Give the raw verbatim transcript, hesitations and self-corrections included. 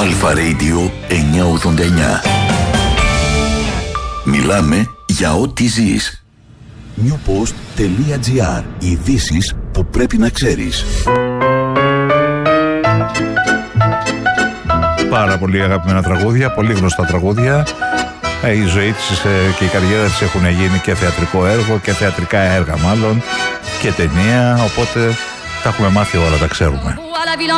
Αλφα Radio εννιακόσια ογδόντα εννιά. Μιλάμε για ό,τι ζεις. newpost τελεία gr. Ειδήσεις που πρέπει να ξέρεις. Πάρα πολύ αγαπημένα τραγούδια, πολύ γνωστά τραγούδια. Η ζωή της και η καριέρα της έχουν γίνει και θεατρικό έργο και θεατρικά έργα μάλλον και ταινία, οπότε τα έχουμε μάθει όλα, τα ξέρουμε.